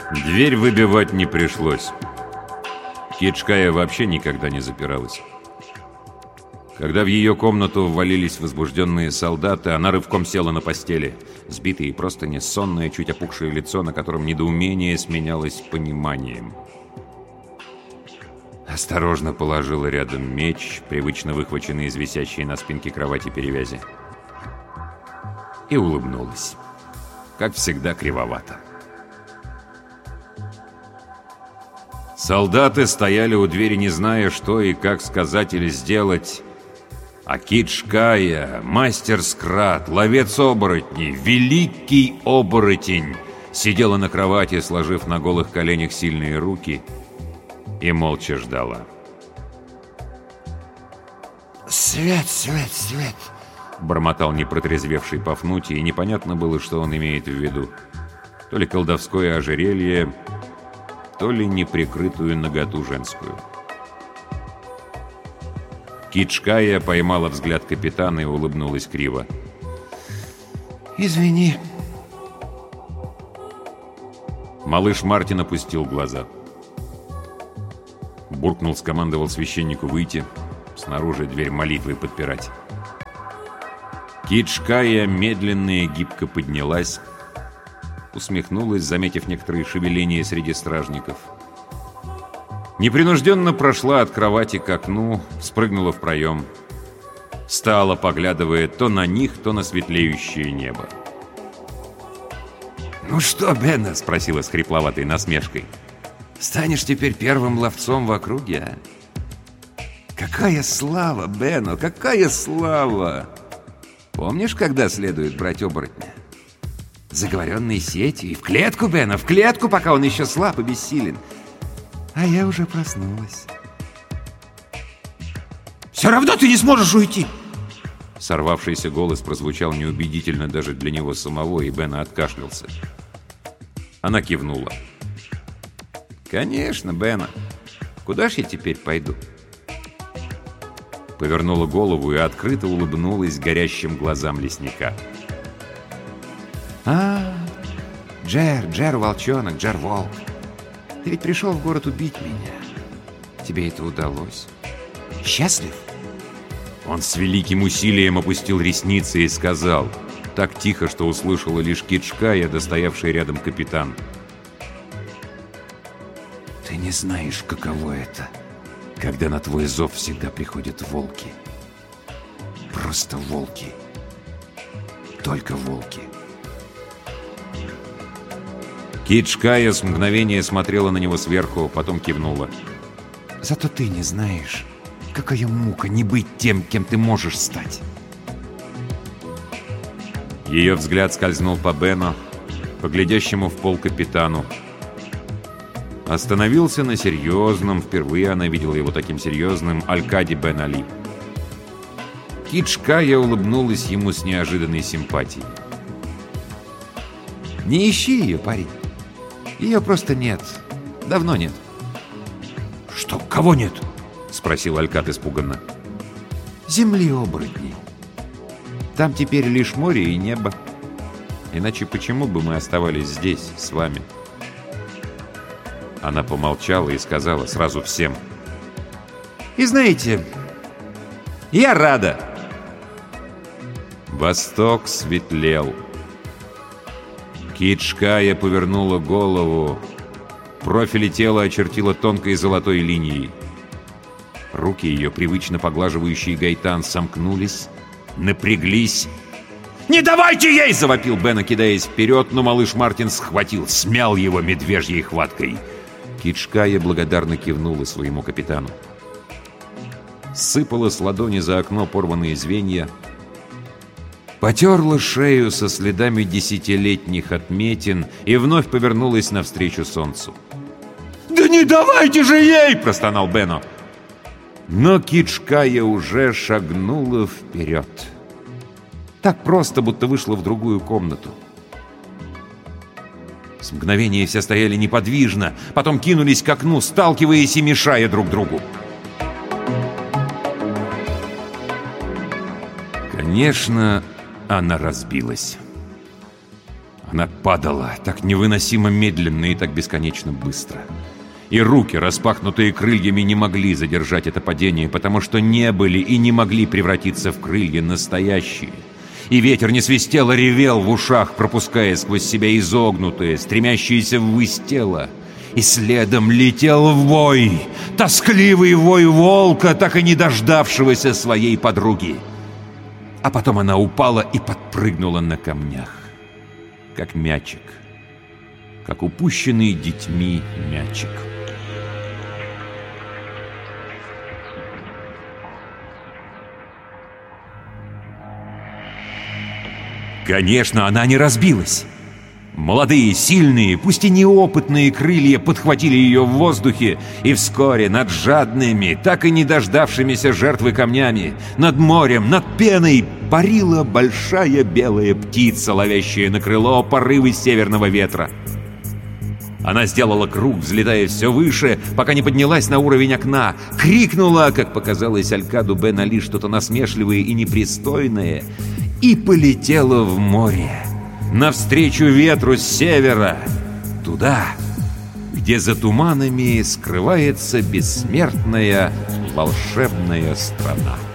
Дверь выбивать не пришлось. Кичкая вообще никогда не запиралась. Когда в ее комнату ввалились возбужденные солдаты, она рывком села на постели. Сбитое и просто несонное, чуть опухшее лицо, на котором недоумение сменялось пониманием. Осторожно положила рядом меч, привычно выхваченный из висящей на спинке кровати перевязи. И улыбнулась. Как всегда, кривовато. Солдаты стояли у двери, не зная, что и как сказать или сделать. А Кичкая, мастер Скрат, ловец оборотней, великий оборотень, сидела на кровати, сложив на голых коленях сильные руки, и молча ждала. «Свет, свет, свет!» — бормотал непротрезвевший Пафнутий, и непонятно было, что он имеет в виду. То ли колдовское ожерелье, то ли неприкрытую наготу женскую. Кичкая поймала взгляд капитана и улыбнулась криво. «Извини». Малыш Мартин опустил глаза. Буркнул, скомандовал священнику выйти, снаружи дверь молитвой подпирать. Кичкая медленно и гибко поднялась, усмехнулась, заметив некоторые шевеления среди стражников. Непринужденно прошла от кровати к окну, спрыгнула в проем. Стала, поглядывая то на них, то на светлеющее небо. «Ну что, Бена?» — спросила с хрипловатой насмешкой. «Станешь теперь первым ловцом в округе, а? Какая слава, Бено, какая слава! Помнишь, когда следует брать оборотня? Заговоренной сетью и в клетку, Бена, в клетку, пока он еще слаб и бессилен. А я уже проснулась». «Все равно ты не сможешь уйти!» Сорвавшийся голос прозвучал неубедительно даже для него самого, и Бена откашлялся. Она кивнула. «Конечно, Бена. Куда ж я теперь пойду?» Повернула голову и открыто улыбнулась горящим глазам лесника. Джер, волчонок, Джер, волк. Ты ведь пришел в город убить меня. Тебе это удалось. Счастлив?» Он с великим усилием опустил ресницы и сказал, так тихо, что услышала лишь Кичкая, достоявший рядом капитан. «Ты не знаешь, каково это, когда на твой зов всегда приходят волки. Просто волки. Только волки». Кичкая с мгновения смотрела на него сверху, потом кивнула. «Зато ты не знаешь, какая мука не быть тем, кем ты можешь стать». Ее взгляд скользнул по Бену, по глядящему в пол капитану. Остановился на серьезном, впервые она видела его таким серьезным, Алькаде Бен Али. Кичкая улыбнулась ему с неожиданной симпатией. «Не ищи ее, парень. Ее просто нет. Давно нет». «Что, кого нет?» — спросил Алькад испуганно. «Земли оборотней. Там теперь лишь море и небо. Иначе почему бы мы оставались здесь, с вами?» Она помолчала и сказала сразу всем. «И знаете, я рада». Восток светлел. Кичкая повернула голову. Профиль тела очертила тонкой золотой линией. Руки ее, привычно поглаживающие гайтан, сомкнулись, напряглись. «Не давайте ей!» — завопил Бена, кидаясь вперед, но малыш Мартин схватил, смял его медвежьей хваткой. Кичкая благодарно кивнула своему капитану. Сыпала с ладони за окно порванные звенья, потерла шею со следами десятилетних отметин и вновь повернулась навстречу солнцу. «Да не давайте же ей!» — простонал Бено. Но Кичкая уже шагнула вперед. Так просто, будто вышла в другую комнату. С мгновения все стояли неподвижно, потом кинулись к окну, сталкиваясь и мешая друг другу. Конечно, она разбилась. Она падала так невыносимо медленно и так бесконечно быстро. И руки, распахнутые крыльями, не могли задержать это падение, потому что не были и не могли превратиться в крылья настоящие. И ветер не свистел, а ревел в ушах, пропуская сквозь себя изогнутое, стремящееся ввысь тело. И следом летел вой, тоскливый вой волка, так и не дождавшегося своей подруги. А потом она упала и подпрыгнула на камнях, как мячик, как упущенный детьми мячик. Конечно, она не разбилась. Молодые, сильные, пусть и неопытные крылья подхватили ее в воздухе, и вскоре над жадными, так и не дождавшимися жертвы камнями, над морем, над пеной парила большая белая птица, ловящая на крыло порывы северного ветра. Она сделала круг, взлетая все выше, пока не поднялась на уровень окна, крикнула, как показалось Алькаду бен Али, что-то насмешливое и непристойное, и полетела в море, навстречу ветру с севера, туда, где за туманами скрывается бессмертная волшебная страна.